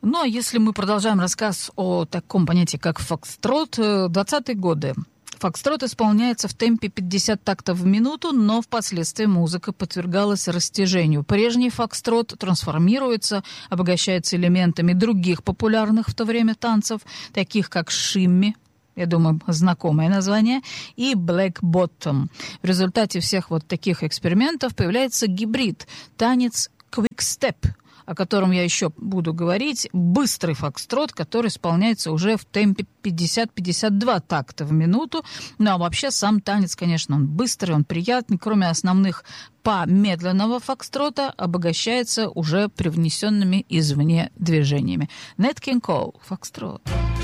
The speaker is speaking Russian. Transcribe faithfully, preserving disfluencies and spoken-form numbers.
Ну, а если мы продолжаем рассказ о таком понятии, как фокстрот, двадцатые годы. Фокстрот исполняется в темпе пятьдесят тактов в минуту, но впоследствии музыка подвергалась растяжению. Прежний фокстрот трансформируется, обогащается элементами других популярных в то время танцев, таких как шимми, я думаю, знакомое название, и Black Bottom. В результате всех вот таких экспериментов появляется гибрид, танец квикстеп, о котором я еще буду говорить, быстрый фокстрот, который исполняется уже в темпе пятьдесят - пятьдесят два такта в минуту. Ну а вообще сам танец, конечно, он быстрый, он приятный. Кроме основных па медленного фокстрота, обогащается уже привнесенными извне движениями. Нэт Кинг Коул, фокстрот.